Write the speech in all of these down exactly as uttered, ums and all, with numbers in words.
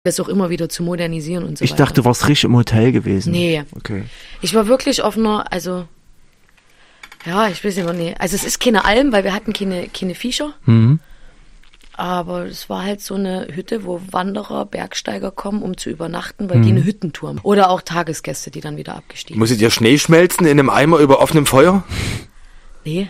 das auch immer wieder zu modernisieren und so ich weiter. Ich dachte, du warst richtig im Hotel gewesen. Nee. Okay. Ich war wirklich auf einer, also, ja, ich weiß nicht mehr, nee. Also es ist keine Alm, weil wir hatten keine, keine Viecher. Mhm. Aber es war halt so eine Hütte, wo Wanderer, Bergsteiger kommen, um zu übernachten, weil mhm. die eine Hüttentour haben. Oder auch Tagesgäste, die dann wieder abgestiegen sind. Musstet ihr Schnee schmelzen in einem Eimer über offenem Feuer? Nee.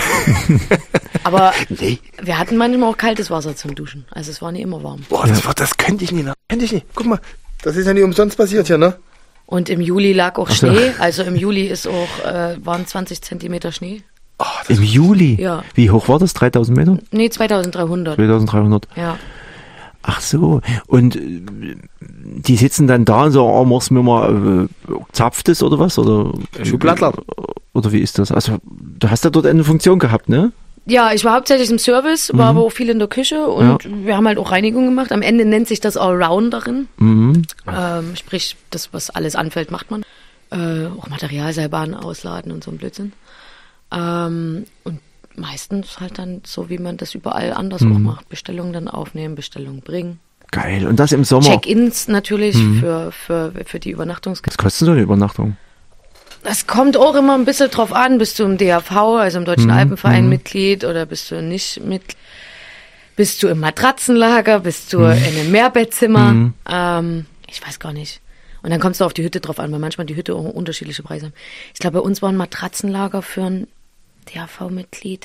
Aber nee. wir hatten manchmal auch kaltes Wasser zum Duschen. Also es war nicht immer warm. Boah, das, war, das könnte ich nicht. Könnte ich nicht. Guck mal, das ist ja nicht umsonst passiert hier, ne? Und im Juli lag auch Schnee. Also im Juli ist auch, äh, waren zwanzig Zentimeter Schnee. Oh, im Juli? Ja. Wie hoch war das? dreitausend Meter? Nee, zweitausenddreihundert. zweitausenddreihundert. Ja. Ach so. Und äh, die sitzen dann da und sagen, oh, machst du mir mal äh, Zapftes oder was? Oder Schublattler. Oder wie ist das? Also, du hast ja dort eine Funktion gehabt, ne? Ja, ich war hauptsächlich im Service, war mhm. aber auch viel in der Küche und ja. wir haben halt auch Reinigung gemacht. Am Ende nennt sich das Allrounderin. Mhm. Ähm, sprich, das, was alles anfällt, macht man. Äh, auch Materialseilbahnen ausladen und so ein Blödsinn. Ähm, und meistens halt dann so, wie man das überall anders mhm. auch macht. Bestellungen dann aufnehmen, Bestellungen bringen. Geil. Und das im Sommer? Check-ins natürlich mhm. für, für, für die Übernachtungsgäste. Was kostet so eine Übernachtung? Das kommt auch immer ein bisschen drauf an. Bist du im D A V, also im Deutschen mhm. Alpenverein mhm. Mitglied oder bist du nicht mit? Bist du im Matratzenlager? Bist du mhm. in einem Mehrbettzimmer? Mhm. Ähm, ich weiß gar nicht. Und dann kommst du auf die Hütte drauf an, weil manchmal die Hütte auch unterschiedliche Preise haben. Ich glaube, bei uns war ein Matratzenlager für ein D A V-Mitglied.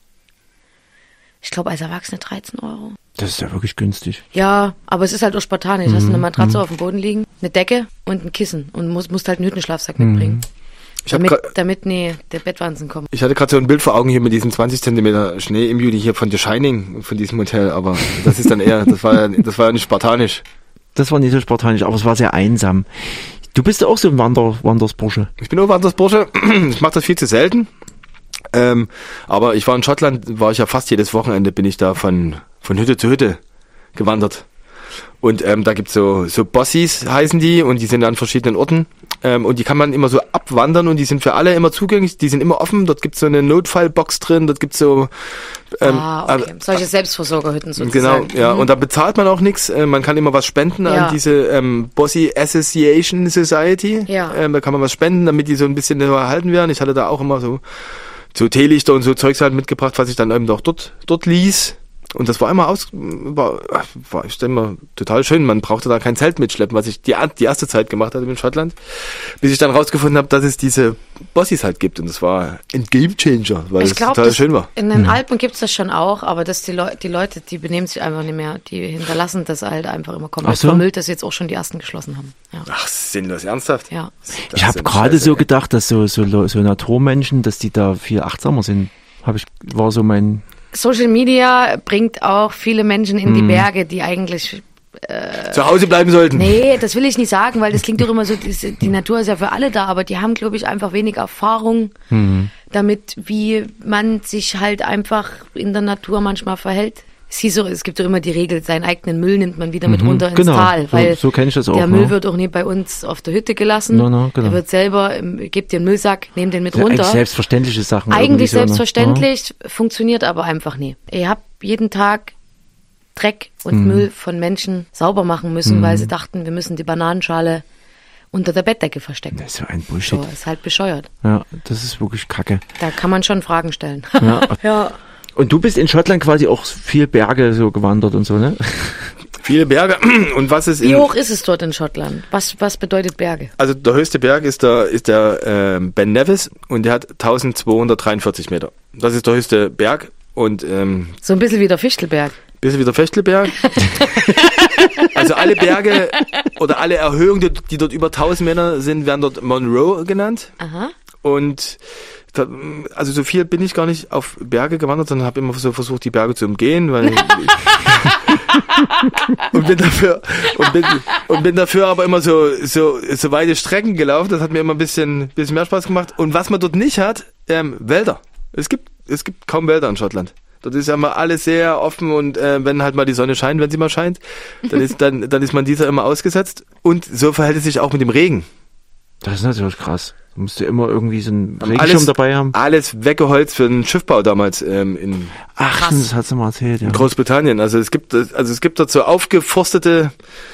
Ich glaube, als Erwachsene dreizehn Euro. Das ist ja wirklich günstig. Ja, aber es ist halt auch spartanisch. Mhm. Hast du eine Matratze mhm. auf dem Boden liegen, eine Decke und ein Kissen und musst, musst halt einen Hüttenschlafsack mhm. mitbringen. Ich damit, damit, nee, der Bettwanzen kommt. Ich hatte gerade so ein Bild vor Augen hier mit diesen zwanzig Zentimeter Schnee im Juli hier von The Shining, von diesem Hotel, aber das ist dann eher, das war ja, das war ja nicht spartanisch. Das war nicht so spartanisch, aber es war sehr einsam. Du bist ja auch so ein Wander, Wandersbursche. Ich bin auch Wandersbursche. Ich mache das viel zu selten. Ähm, aber ich war in Schottland, war ich ja fast jedes Wochenende, bin ich da von, von Hütte zu Hütte gewandert. Und ähm, da gibt's so, so Bossies heißen die und die sind an verschiedenen Orten. Ähm, und die kann man immer so abwandern und die sind für alle immer zugänglich, die sind immer offen. Dort gibt's so eine Notfallbox drin, dort gibt's so ähm, ah, okay. äh, solche Selbstversorgerhütten sozusagen. Genau, ja, mhm. und da bezahlt man auch nichts. Äh, man kann immer was spenden ja. an diese ähm, Bossy Association Society. Ja. Ähm, da kann man was spenden, damit die so ein bisschen erhalten werden. Ich hatte da auch immer so so Teelichter und so Zeugs halt mitgebracht, was ich dann eben doch dort dort ließ. Und das war immer aus, war, war ich denke mal, total schön. Man brauchte da kein Zelt mitschleppen, was ich die, die erste Zeit gemacht hatte in Schottland, bis ich dann rausgefunden habe, dass es diese Bossies halt gibt. Und das war ein Gamechanger, weil es total das, schön war. In den Alpen gibt's das schon auch, aber dass die, Leu- die Leute, die benehmen sich einfach nicht mehr, die hinterlassen das halt einfach immer komplett so. Vermüllt, dass jetzt auch schon die ersten geschlossen haben. Ja. Ach, sinnlos, ernsthaft? Ja. Das ich habe gerade so gedacht, dass so, so, so Naturmenschen, dass die da viel achtsamer sind. Hab ich, war so mein... Social Media bringt auch viele Menschen in die Berge, die eigentlich äh, zu Hause bleiben sollten. Nee, das will ich nicht sagen, weil das klingt doch immer so, die, die Natur ist ja für alle da, aber die haben, glaube ich, einfach wenig Erfahrung mhm. damit, wie man sich halt einfach in der Natur manchmal verhält. So, es gibt so immer die Regel, seinen eigenen Müll nimmt man wieder mit mhm, runter ins genau. Tal, weil so, so kenn ich das auch, der Müll ne? wird auch nie bei uns auf der Hütte gelassen. No, no, genau. Er wird selber, gebt dir einen Müllsack, nehmt den mit runter. Eigentlich selbstverständliche Sachen. Eigentlich selbstverständlich, so, ne? Funktioniert aber einfach nie. Ihr habt jeden Tag Dreck und mhm. Müll von Menschen sauber machen müssen, mhm. weil sie dachten, wir müssen die Bananenschale unter der Bettdecke verstecken. Das ist so ein Bullshit. So, ist halt bescheuert. Ja, das ist wirklich Kacke. Da kann man schon Fragen stellen. Ja. ja. Und du bist in Schottland quasi auch viel Berge so gewandert und so, ne? Viele Berge. Und was ist in, Wie hoch ist es dort in Schottland? Was, was bedeutet Berge? Also der höchste Berg ist der, ist der äh, Ben Nevis und der hat eintausendzweihundertdreiundvierzig Meter. Das ist der höchste Berg. Und ähm, so ein bisschen wie der Fichtelberg. Bisschen wie der Fichtelberg. Also alle Berge oder alle Erhöhungen, die, die dort über tausend Meter sind, werden dort Monroe genannt. Aha. Und da, also so viel bin ich gar nicht auf Berge gewandert, sondern habe immer so versucht, die Berge zu umgehen, weil und bin dafür und bin, und bin dafür aber immer so so so weite Strecken gelaufen. Das hat mir immer ein bisschen bisschen mehr Spaß gemacht. Und was man dort nicht hat, ähm, Wälder. Es gibt es gibt kaum Wälder in Schottland. Dort ist ja mal alles sehr offen und äh, wenn halt mal die Sonne scheint, wenn sie mal scheint, dann ist dann dann ist man dieser immer ausgesetzt. Und so verhält es sich auch mit dem Regen. Das ist natürlich krass. Du musst ja immer irgendwie so einen Haben Regenschirm alles, dabei haben. Alles weggeholzt für den Schiffbau damals ähm, in Ach, das hast du mal erzählt, ja. in Großbritannien. Also es gibt also es gibt dort so aufgeforstete